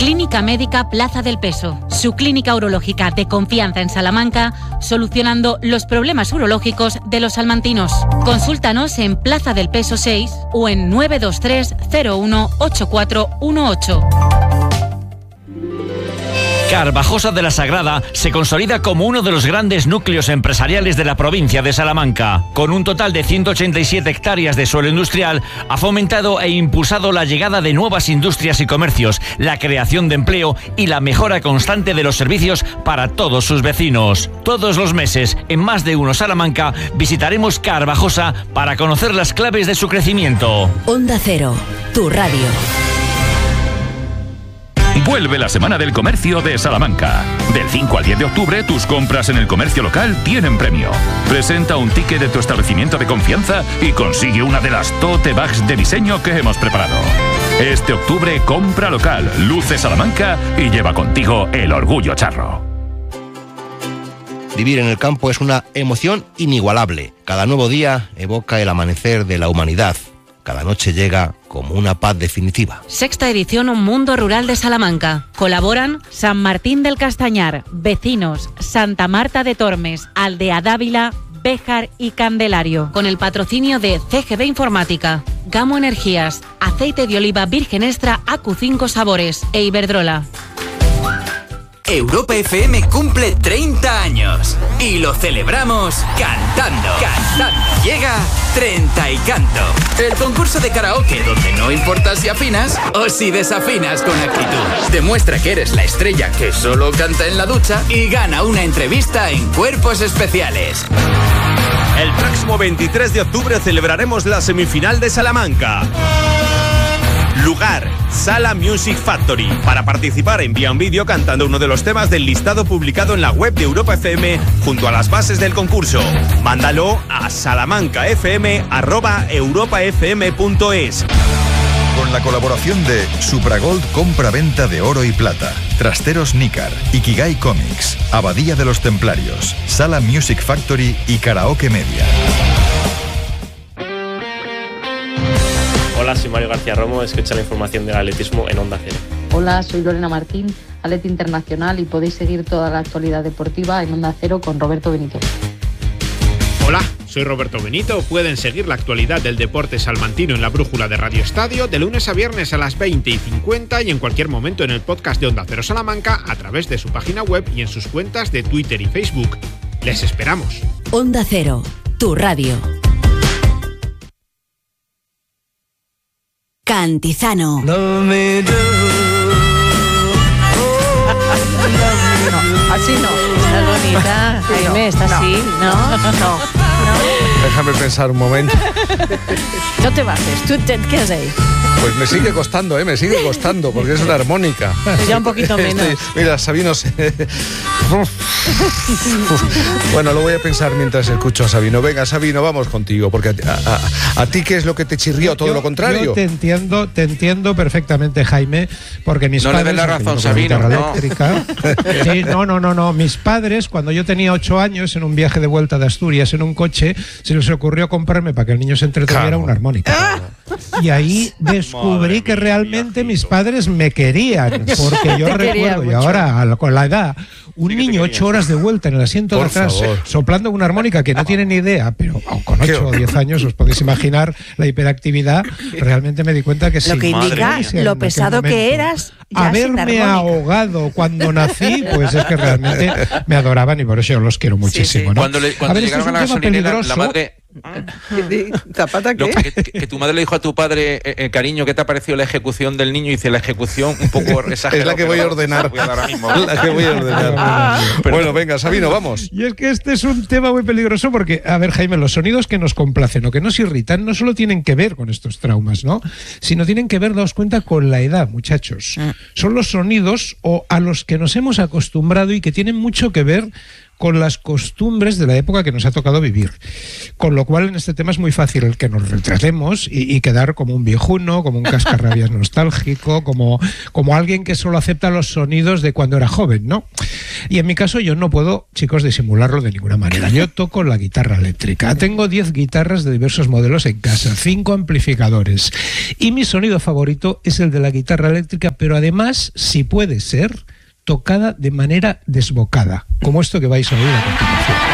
Clínica Médica Plaza del Peso, su clínica urológica de confianza en Salamanca, solucionando los problemas urológicos de los salmantinos. Consúltanos en Plaza del Peso 6 o en 923 01 8418. Carvajosa de la Sagrada se consolida como uno de los grandes núcleos empresariales de la provincia de Salamanca. Con un total de 187 hectáreas de suelo industrial, ha fomentado e impulsado la llegada de nuevas industrias y comercios, la creación de empleo y la mejora constante de los servicios para todos sus vecinos. Todos los meses, en Más de Uno Salamanca, visitaremos Carvajosa para conocer las claves de su crecimiento. Onda Cero, tu radio. Vuelve la Semana del Comercio de Salamanca. Del 5 al 10 de octubre, tus compras en el comercio local tienen premio. Presenta un ticket de tu establecimiento de confianza y consigue una de las tote bags de diseño que hemos preparado. Este octubre, compra local, luce Salamanca y lleva contigo el orgullo charro. Vivir en el campo es una emoción inigualable. Cada nuevo día evoca el amanecer de la humanidad. Cada noche llega como una paz definitiva. Sexta edición Un Mundo Rural de Salamanca. Colaboran San Martín del Castañar, Vecinos, Santa Marta de Tormes, Aldea Dávila, Béjar y Candelario. Con el patrocinio de CGB Informática, Gamo Energías, Aceite de Oliva Virgen Extra AQ5 Sabores e Iberdrola. Europa FM cumple 30 años y lo celebramos cantando. Llega 30 y Canto, el concurso de karaoke donde no importa si afinas o si desafinas con actitud. Demuestra que eres la estrella que solo canta en la ducha y gana una entrevista en Cuerpos Especiales. El próximo 23 de octubre celebraremos la semifinal de Salamanca. Lugar, Sala Music Factory. Para participar, envía un vídeo cantando uno de los temas del listado publicado en la web de Europa FM junto a las bases del concurso. Mándalo a salamancafm@europafm.es. Con la colaboración de Supragold compra-venta de oro y plata, Trasteros Nícar, Ikigai Comics, Abadía de los Templarios, Sala Music Factory y Karaoke Media. Hola, soy Mario García Romo, escucha la información del atletismo en Onda Cero. Hola, soy Lorena Martín, atleta internacional, y podéis seguir toda la actualidad deportiva en Onda Cero con Roberto Benito. Hola, soy Roberto Benito. Pueden seguir la actualidad del deporte salmantino en la brújula de Radio Estadio de lunes a viernes a las 20:50 y en cualquier momento en el podcast de Onda Cero Salamanca a través de su página web y en sus cuentas de Twitter y Facebook. Les esperamos. Onda Cero, tu radio. Cantizano. No, así no. Estás bonita, Jaime, está así, ¿no? No. Déjame pensar un momento. No te bajes, tú te quedas ahí. Pues me sigue costando, porque es una armónica. Ya un poquito menos. Mira, Sabino Bueno, lo voy a pensar mientras escucho a Sabino. Venga, Sabino, vamos contigo, porque a ti, ¿qué es lo que te chirrió? Todo lo contrario. Yo te entiendo perfectamente, Jaime, porque mis padres... No le den la razón, Sabino, no. Sí, no. Mis padres, cuando yo tenía 8 años, en un viaje de vuelta de Asturias, en un coche, se les ocurrió comprarme, para que el niño se entretuviera, una armónica. Y ahí descubrí que realmente mis padres me querían, porque yo recuerdo, y ahora con la edad, un niño 8 horas de vuelta en el asiento de atrás, soplando una armónica que no tiene ni idea, pero con 8 o 10 años os podéis imaginar la hiperactividad. Realmente me di cuenta que sí. Lo que indica lo pesado que eras. Haberme ahogado cuando nací, pues es que realmente me adoraban y por eso yo los quiero muchísimo. ¿No? Cuando llegaron a la gasolinera, la madre... ¿Zapata qué? Que tu madre le dijo a tu padre, cariño, ¿qué te ha parecido la ejecución del niño? Y dice, la ejecución un poco exagerada. Es la que voy a ordenar. Bueno, venga, Sabino, vamos. Y es que este es un tema muy peligroso porque, a ver, Jaime, los sonidos que nos complacen o que nos irritan no solo tienen que ver con estos traumas, ¿no? Sino tienen que ver, daos cuenta, con la edad, muchachos. Son los sonidos a los que nos hemos acostumbrado y que tienen mucho que ver con las costumbres de la época que nos ha tocado vivir. Con lo cual, en este tema es muy fácil el que nos retratemos y quedar como un viejuno, como un cascarrabias nostálgico, como alguien que solo acepta los sonidos de cuando era joven, ¿no? Y en mi caso yo no puedo, chicos, disimularlo de ninguna manera. Yo toco la guitarra eléctrica. Tengo 10 guitarras de diversos modelos en casa, 5 amplificadores. Y mi sonido favorito es el de la guitarra eléctrica, pero además, si puede ser, tocada de manera desbocada, como esto que vais a oír a continuación.